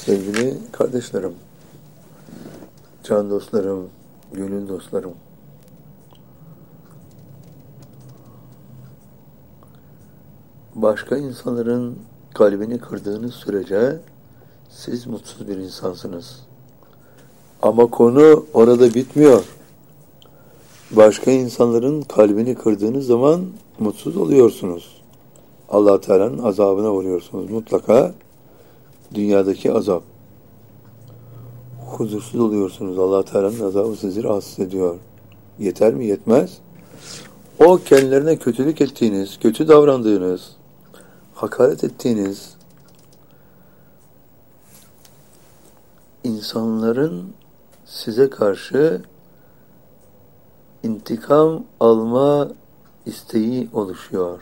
Sevgili kardeşlerim, can dostlarım, gönül dostlarım. Başka insanların kalbini kırdığınız sürece siz mutsuz bir insansınız. Ama konu orada bitmiyor. Başka insanların kalbini kırdığınız zaman mutsuz oluyorsunuz. Allah Teala'nın azabına uğruyorsunuz. Mutlaka dünyadaki azap. Huzursuz oluyorsunuz. Allah Teala'nın azabı sizi rahatsız ediyor. Yeter mi? Yetmez. O kendilerine kötülük ettiğiniz, kötü davrandığınız, hakaret ettiğiniz insanların size karşı intikam alma isteği oluşuyor.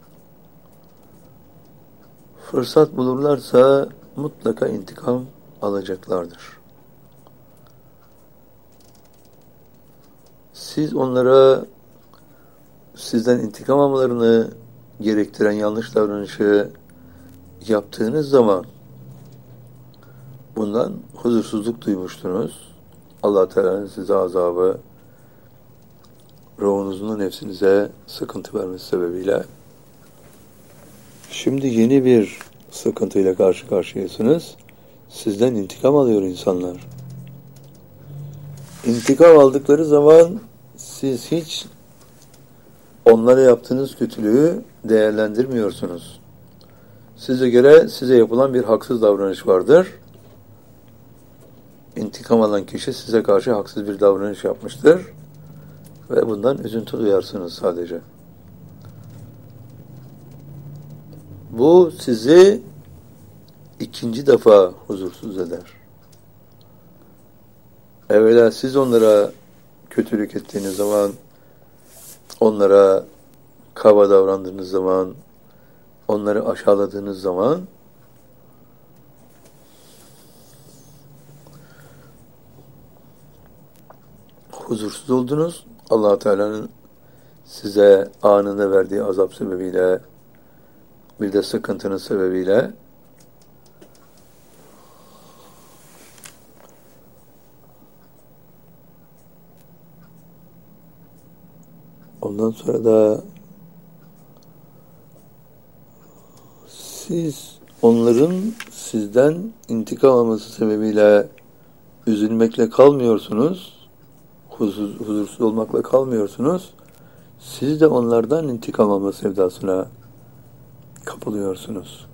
Fırsat bulurlarsa mutlaka intikam alacaklardır. Siz onlara sizden intikam almalarını gerektiren yanlış davranışı yaptığınız zaman bundan huzursuzluk duymuştunuz. Allah Teala'nın size azabı, ruhunuzun nefsinize sıkıntı vermesi sebebiyle şimdi yeni bir sıkıntıyla karşı karşıyasınız. Sizden intikam alıyor insanlar. İntikam aldıkları zaman siz hiç onlara yaptığınız kötülüğü değerlendirmiyorsunuz. Size göre size yapılan bir haksız davranış vardır. İntikam alan kişi size karşı haksız bir davranış yapmıştır. Ve bundan üzüntü duyarsınız sadece. Bu sizi ikinci defa huzursuz eder. Evvela siz onlara kötülük ettiğiniz zaman, onlara kaba davrandığınız zaman, onları aşağıladığınız zaman huzursuz oldunuz. Allah Teala'nın size anında verdiği azap sebebiyle, bir de sıkıntının sebebiyle ondan sonra da siz onların sizden intikam alması sebebiyle üzülmekle kalmıyorsunuz, huzursuz olmakla kalmıyorsunuz. Siz de onlardan intikam alma sevdasına kapılıyorsunuz.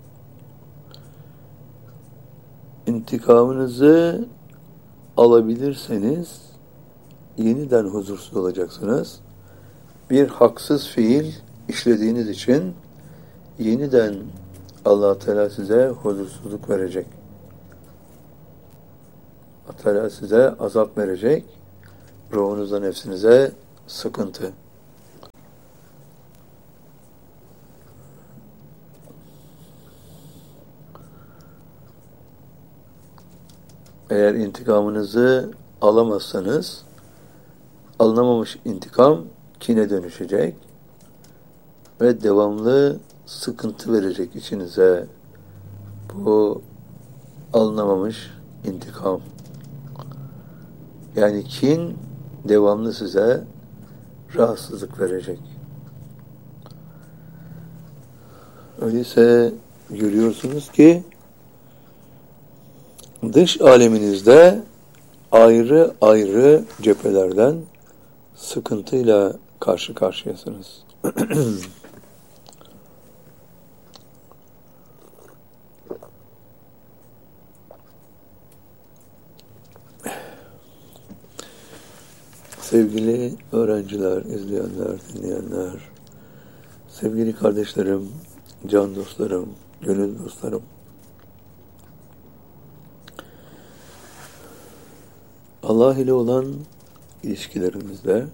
İntikamınızı alabilirseniz yeniden huzursuz olacaksınız. Bir haksız fiil işlediğiniz için yeniden Allah Teala size huzursuzluk verecek. Allah Teala size azap verecek. Ruhunuza, nefsinize sıkıntı. Eğer intikamınızı alamazsanız, alınamamış intikam kine dönüşecek ve devamlı sıkıntı verecek içinize bu alınamamış intikam. Yani kin devamlı size rahatsızlık verecek. Öyleyse görüyorsunuz ki dış aleminizde ayrı ayrı cephelerden sıkıntıyla karşı karşıyasınız. Sevgili öğrenciler, izleyenler, dinleyenler, sevgili kardeşlerim, can dostlarım, gönül dostlarım, Allah ile olan ilişkilerimizde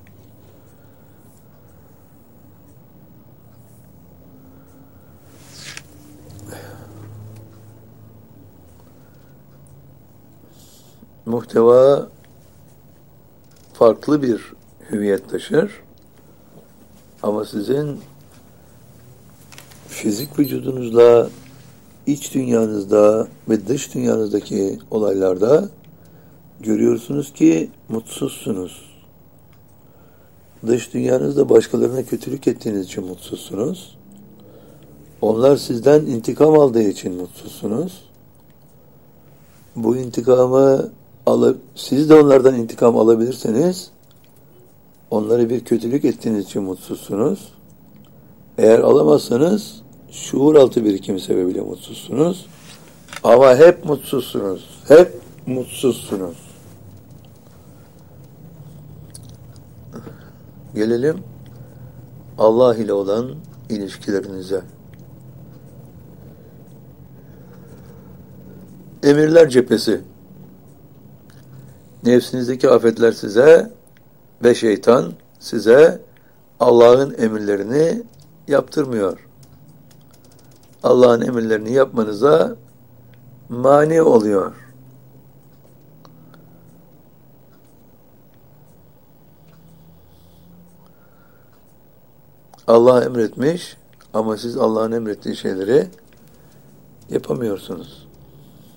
muhteva farklı bir hüviyet taşır ama sizin fizik vücudunuzla iç dünyanızda ve dış dünyanızdaki olaylarda görüyorsunuz ki mutsuzsunuz. Dış dünyanızda başkalarına kötülük ettiğiniz için mutsuzsunuz. Onlar sizden intikam aldığı için mutsuzsunuz. Bu intikamı siz de onlardan intikam alabilirseniz onlara bir kötülük ettiğiniz için mutsuzsunuz. Eğer alamazsanız şuur altı birikim sebebiyle mutsuzsunuz. Ama hep mutsuzsunuz. Hep mutsuzsunuz. Gelelim Allah ile olan ilişkilerinize. Emirler cephesi. Nefsinizdeki afetler size ve şeytan size Allah'ın emirlerini yaptırmıyor. Allah'ın emirlerini yapmanıza mani oluyor. Allah emretmiş ama siz Allah'ın emrettiği şeyleri yapamıyorsunuz.